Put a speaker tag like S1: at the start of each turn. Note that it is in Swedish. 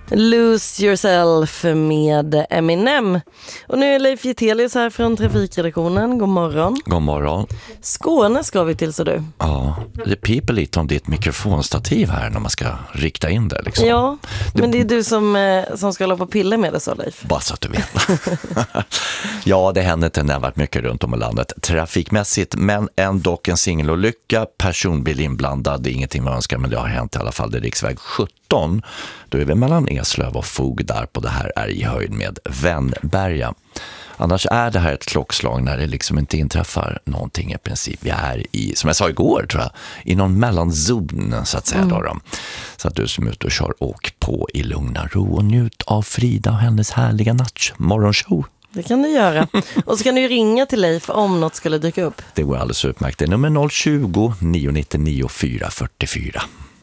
S1: Lose Yourself med Eminem. Och nu är Leif Getelius här från Trafikredaktionen. God morgon.
S2: God morgon.
S1: Skåne ska vi till, så du.
S2: Ja, det piper lite om ditt mikrofonstativ här när man ska rikta in det liksom.
S1: Ja, men det är du som ska hålla på piller med det, så Leif.
S2: Bara så att du vet. Ja, det händer inte nämnvärt mycket runt om i landet trafikmässigt, men ändå en singelolycka, personbil inblandad, det är ingenting man önskar, men det har hänt i alla fall. Det är riksväg 17. Då är vi mellan Eslöv och Fog där på det här är i höjd med Vennberga. Annars är det här ett klockslag när det liksom inte inträffar någonting i princip. Vi är i, som jag sa igår tror jag, i någon mellanzon så att säga. Då. Så att du som är ute och kör, åk på i lugna ro och njut av Frida och hennes härliga morgonshow.
S1: Det kan du göra. Och så kan du ringa till Leif om något skulle dyka upp.
S2: Det går alldeles utmärkt. Det är nummer 020 999 444.